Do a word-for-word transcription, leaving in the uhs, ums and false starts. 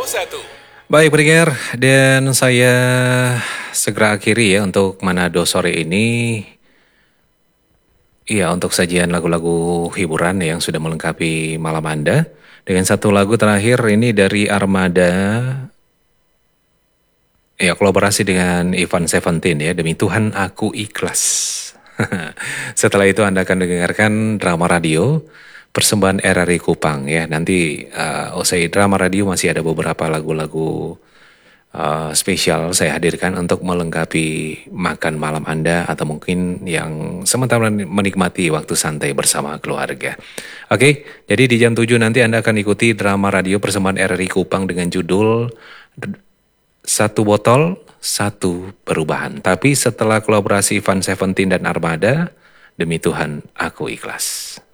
satu. Baik pendengar, dan saya segera akhiri ya untuk Manado sore ini. Iya, untuk sajian lagu-lagu hiburan yang sudah melengkapi malam Anda. Dengan satu lagu terakhir ini dari Armada. Ya, kolaborasi dengan Ivan Seventeen ya, Demi Tuhan Aku Ikhlas. Setelah itu Anda akan dengarkan drama radio persembahan R R I Kupang ya. Nanti uh, usai drama radio masih ada beberapa lagu-lagu uh, spesial saya hadirkan untuk melengkapi makan malam Anda atau mungkin yang sementara menikmati waktu santai bersama keluarga. Oke, jadi di jam tujuh nanti Anda akan ikuti drama radio persembahan R R I Kupang dengan judul Satu Botol, Satu Perubahan. Tapi setelah kolaborasi Ivan Seventeen dan Armada, Demi Tuhan Aku Ikhlas.